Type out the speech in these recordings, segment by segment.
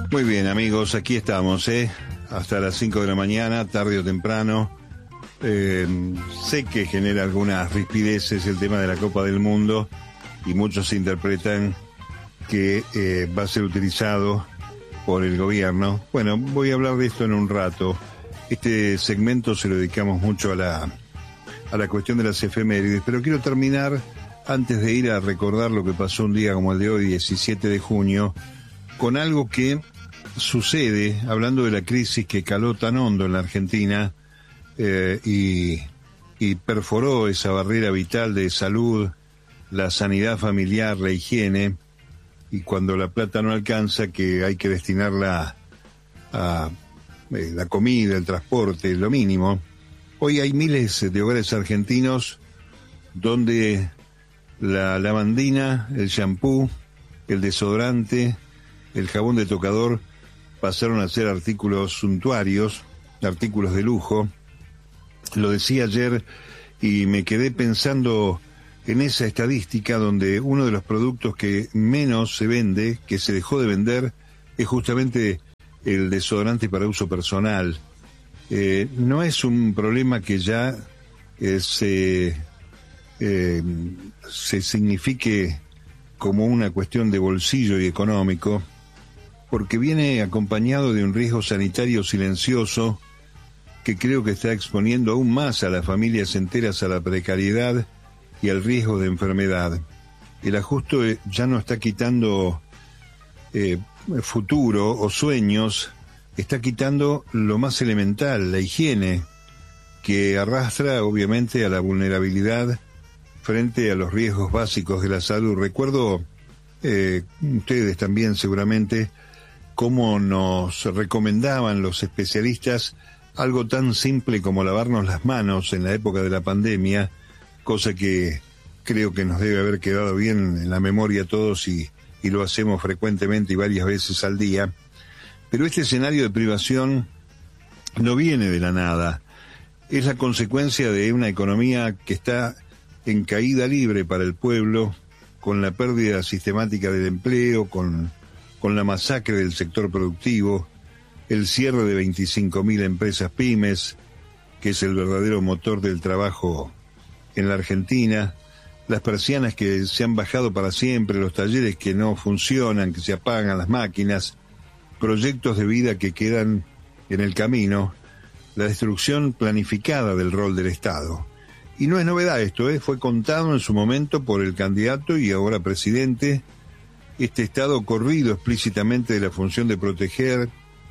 Muy bien, amigos, aquí estamos, hasta las 5 de la mañana, tarde o temprano. Sé que genera algunas rispideces el tema de la Copa del Mundo y muchos interpretan que va a ser utilizado por el gobierno. Bueno, voy a hablar de esto en un rato. Este segmento se lo dedicamos mucho a la cuestión de las efemérides, pero quiero terminar antes de ir a recordar lo que pasó un día como el de hoy, 17 de junio, con algo que sucede, hablando de la crisis que caló tan hondo en la Argentina y perforó esa barrera vital de salud, la sanidad familiar, la higiene, y cuando la plata no alcanza, que hay que destinarla a la comida, el transporte, lo mínimo. Hoy hay miles de hogares argentinos donde la lavandina, el shampoo, el desodorante, el jabón de tocador pasaron a ser artículos suntuarios, artículos de lujo. Lo decía ayer y me quedé pensando en esa estadística donde uno de los productos que menos se vende, que se dejó de vender, es justamente el desodorante para uso personal. No es un problema que ya se signifique como una cuestión de bolsillo y económico, porque viene acompañado de un riesgo sanitario silencioso que creo que está exponiendo aún más a las familias enteras a la precariedad y al riesgo de enfermedad. El ajuste ya no está quitando futuro o sueños, está quitando lo más elemental, la higiene, que arrastra obviamente a la vulnerabilidad frente a los riesgos básicos de la salud. Recuerdo, ustedes también seguramente, cómo nos recomendaban los especialistas algo tan simple como lavarnos las manos en la época de la pandemia, cosa que creo que nos debe haber quedado bien en la memoria a todos y lo hacemos frecuentemente y varias veces al día. Pero este escenario de privación no viene de la nada, es la consecuencia de una economía que está en caída libre para el pueblo, con la pérdida sistemática del empleo, con la masacre del sector productivo, el cierre de 25.000 empresas pymes, que es el verdadero motor del trabajo en la Argentina, las persianas que se han bajado para siempre, los talleres que no funcionan, que se apagan las máquinas, proyectos de vida que quedan en el camino, la destrucción planificada del rol del Estado. Y no es novedad esto, fue contado en su momento por el candidato y ahora presidente, este Estado corrido explícitamente de la función de proteger,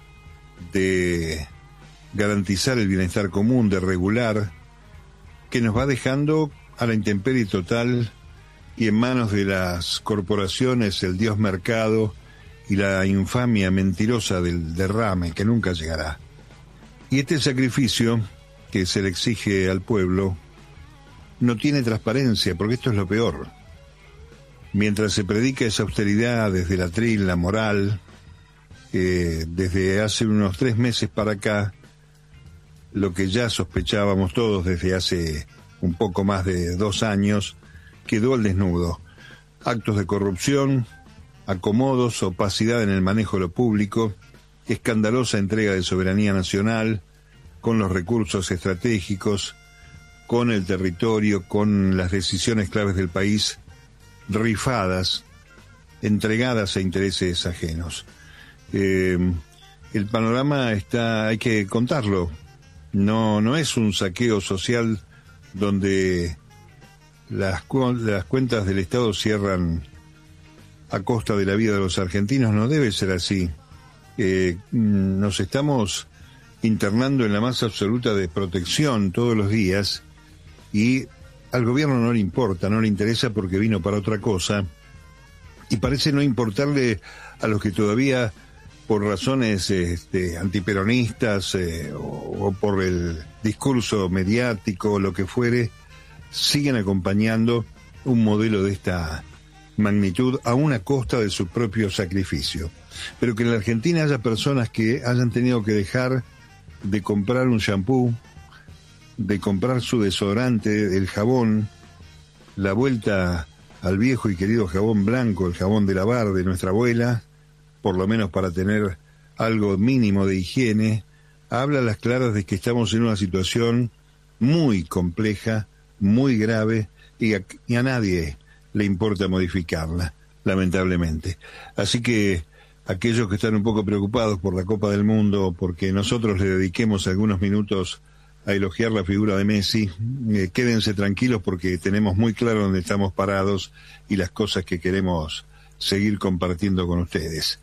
de garantizar el bienestar común, de regular, que nos va dejando a la intemperie total y en manos de las corporaciones, el dios mercado y la infamia mentirosa del derrame que nunca llegará. Y este sacrificio que se le exige al pueblo no tiene transparencia, porque esto es lo peor. Mientras se predica esa austeridad desde el atril, la moral, desde hace unos 3 meses para acá, lo que ya sospechábamos todos desde hace un poco más de 2 años, quedó al desnudo. Actos de corrupción, acomodos, opacidad en el manejo de lo público, escandalosa entrega de soberanía nacional, con los recursos estratégicos, con el territorio, con las decisiones claves del país, rifadas, entregadas a intereses ajenos. El panorama hay que contarlo. No es un saqueo social donde las cuentas del Estado cierran a costa de la vida de los argentinos. No debe ser así. Nos estamos internando en la más absoluta desprotección todos los días y al gobierno no le importa, no le interesa porque vino para otra cosa y parece no importarle a los que todavía por razones antiperonistas o por el discurso mediático o lo que fuere, siguen acompañando un modelo de esta magnitud a una costa de su propio sacrificio. Pero que en la Argentina haya personas que hayan tenido que dejar de comprar un shampoo, de comprar su desodorante, el jabón, la vuelta al viejo y querido jabón blanco, el jabón de lavar de nuestra abuela, por lo menos para tener algo mínimo de higiene, habla a las claras de que estamos en una situación muy compleja, muy grave, y a nadie le importa modificarla, lamentablemente. Así que aquellos que están un poco preocupados por la Copa del Mundo, porque nosotros le dediquemos algunos minutos a elogiar la figura de Messi, quédense tranquilos porque tenemos muy claro dónde estamos parados y las cosas que queremos seguir compartiendo con ustedes.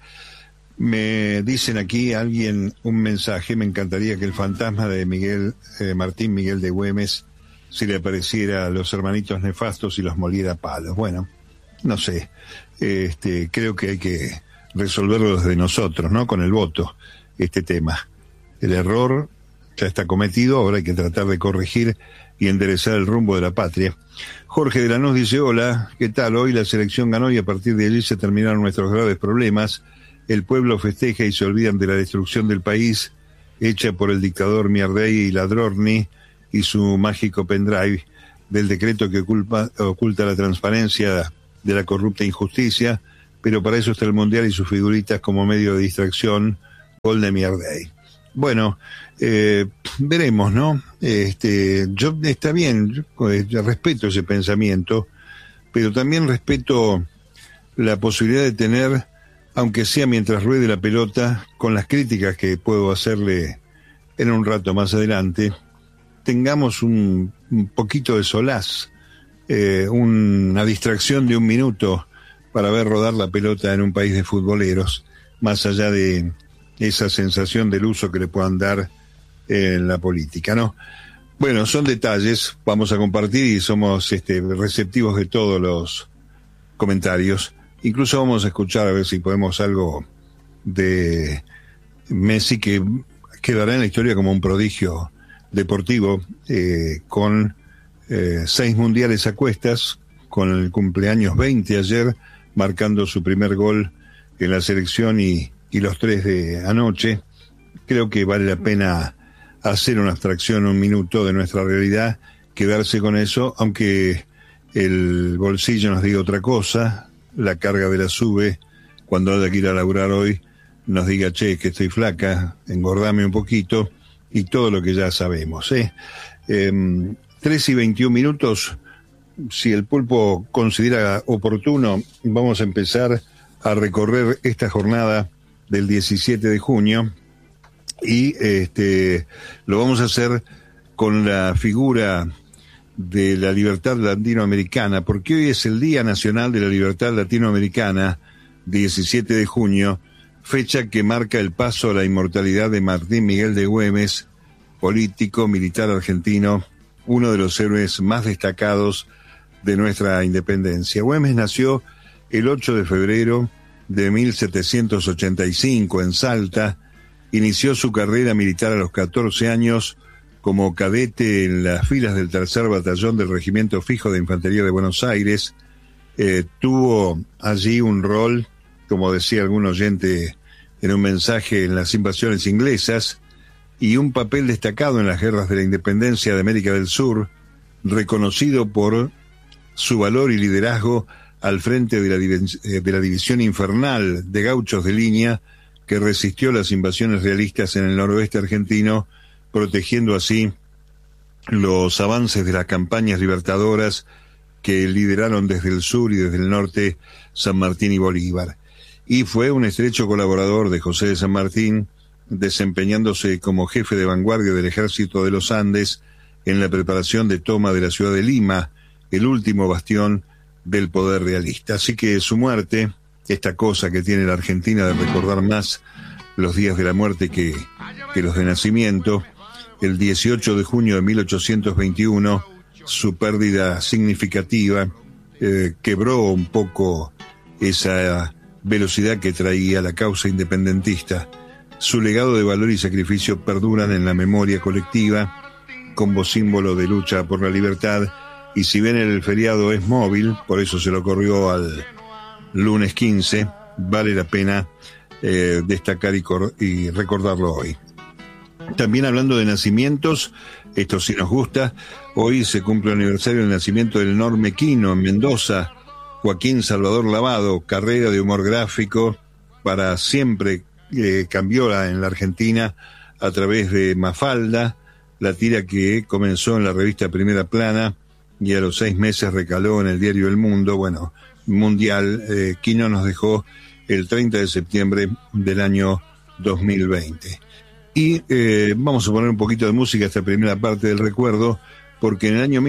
Me dicen aquí alguien un mensaje: me encantaría que el fantasma de Martín Miguel de Güemes se le apareciera a los hermanitos nefastos y los moliera a palos. Bueno, no sé, creo que hay que resolverlo desde nosotros, ¿no? Con el voto, este tema. El error ya está cometido, ahora hay que tratar de corregir y enderezar el rumbo de la patria. Jorge de Lanús dice: hola, ¿qué tal? Hoy la selección ganó y a partir de allí se terminaron nuestros graves problemas. El pueblo festeja y se olvidan de la destrucción del país hecha por el dictador Miardey y Ladrorni y su mágico pendrive del decreto que oculta la transparencia de la corrupta injusticia, pero para eso está el Mundial y sus figuritas como medio de distracción. Gol de Miardey. Bueno, veremos, ¿no? Yo está bien, yo respeto ese pensamiento, pero también respeto la posibilidad de tener, aunque sea mientras ruede la pelota, con las críticas que puedo hacerle en un rato más adelante, tengamos un poquito de solaz, una distracción de un minuto para ver rodar la pelota en un país de futboleros, más allá de esa sensación del uso que le puedan dar en la política, ¿no? Bueno, son detalles, vamos a compartir y somos receptivos de todos los comentarios. Incluso vamos a escuchar a ver si podemos algo de Messi, que quedará en la historia como un prodigio deportivo, con 6 mundiales a cuestas, con el cumpleaños 20 ayer, marcando su primer gol en la selección y los 3 de anoche. Creo que vale la pena hacer una abstracción un minuto de nuestra realidad, quedarse con eso, aunque el bolsillo nos diga otra cosa, la carga de la SUBE, cuando haya que ir a laburar hoy, nos diga: che, que estoy flaca, engordame un poquito, y todo lo que ya sabemos. 3:21, si el pulpo considera oportuno, vamos a empezar a recorrer esta jornada del 17 de junio, y lo vamos a hacer con la figura de la libertad latinoamericana, porque hoy es el Día Nacional de la Libertad Latinoamericana, 17 de junio, fecha que marca el paso a la inmortalidad de Martín Miguel de Güemes, político, militar argentino, uno de los héroes más destacados de nuestra independencia. Güemes nació el 8 de febrero de 1785 en Salta. Inició su carrera militar a los 14 años como cadete en las filas del 3er Batallón del Regimiento Fijo de Infantería de Buenos Aires. Tuvo allí un rol, como decía algún oyente en un mensaje, en las invasiones inglesas, y un papel destacado en las guerras de la independencia de América del Sur, reconocido por su valor y liderazgo al frente de la División Infernal de Gauchos de Línea, que resistió las invasiones realistas en el noroeste argentino, protegiendo así los avances de las campañas libertadoras que lideraron desde el sur y desde el norte San Martín y Bolívar. Y fue un estrecho colaborador de José de San Martín, desempeñándose como jefe de vanguardia del Ejército de los Andes en la preparación de toma de la ciudad de Lima, el último bastión del poder realista. Así que su muerte, esta cosa que tiene la Argentina de recordar más los días de la muerte que los de nacimiento, el 18 de junio de 1821, su pérdida significativa quebró un poco esa velocidad que traía la causa independentista. Su legado de valor y sacrificio perduran en la memoria colectiva como símbolo de lucha por la libertad, y si bien el feriado es móvil, por eso se lo corrió al lunes 15, vale la pena destacar y recordarlo hoy. También hablando de nacimientos, esto sí nos gusta, hoy se cumple el aniversario del nacimiento del normequino en Mendoza, Joaquín Salvador Lavado, carrera de humor gráfico para siempre cambió en la Argentina a través de Mafalda, la tira que comenzó en la revista Primera Plana y a los 6 meses recaló en el diario El Mundo, bueno, mundial. Quino nos dejó el 30 de septiembre del año 2020. Y vamos a poner un poquito de música a esta primera parte del recuerdo, porque en el año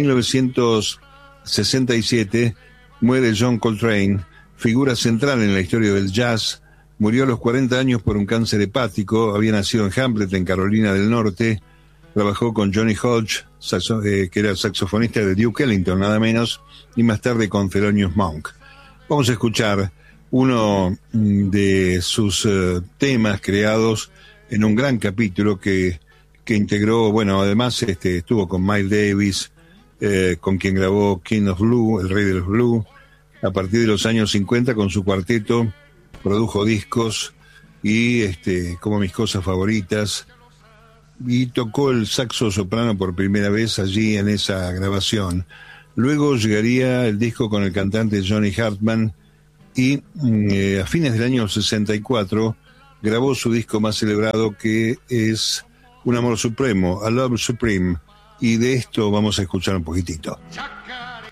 1967 muere John Coltrane, figura central en la historia del jazz. Murió a los 40 años por un cáncer hepático. Había nacido en Hamlet, en Carolina del Norte. Trabajó con Johnny Hodge, que era saxofonista de Duke Ellington, nada menos, y más tarde con Thelonious Monk. Vamos a escuchar uno de sus temas creados en un gran capítulo que integró, bueno, además estuvo con Miles Davis, con quien grabó King of Blue, el rey del blues. A partir de los años 50 con su cuarteto produjo discos y como Mis Cosas Favoritas, y tocó el saxo soprano por primera vez allí en esa grabación. Luego llegaría el disco con el cantante Johnny Hartman y a fines del año 64 grabó su disco más celebrado, que es Un Amor Supremo, A Love Supreme, y de esto vamos a escuchar un poquitito.